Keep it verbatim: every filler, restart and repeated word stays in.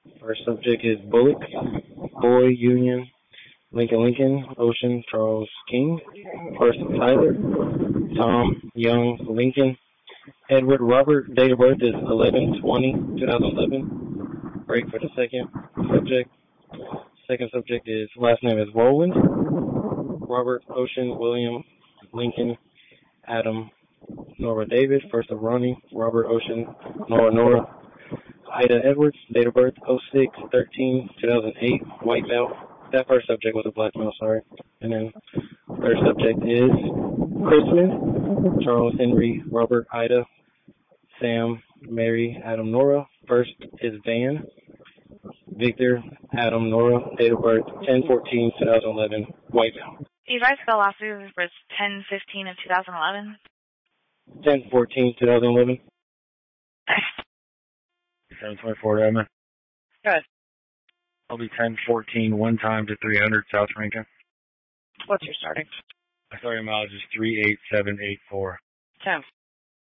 First subject is Bullock, Boy, Union, Lincoln, Lincoln, Ocean, Charles King. First, Tyler, Tom, Young, Lincoln, Edward, Robert. Date of birth is eleven twenty two thousand eleven. Break for the second subject. Second subject is, last name is Rowland, Robert, Ocean, William, Lincoln, Adam, Nora David. First of Ronnie, Robert, Ocean, Nora, Nora. Ida Edwards, date of birth oh six thirteen two thousand eight, white belt. That first subject was a black male, sorry. And then third subject is Christmas, Charles, Henry, Robert, Ida, Sam, Mary, Adam, Nora. First is Van, Victor, Adam, Nora, date of birth ten fourteen two thousand eleven, white belt. You guys the last week was ten fifteen of two thousand eleven? ten fourteen two thousand eleven. seven twenty-four, Edmund. Good. I'll be ten fourteen one time to three hundred South Rankin. What's your starting? My starting mileage is three eight seven eight four. ten.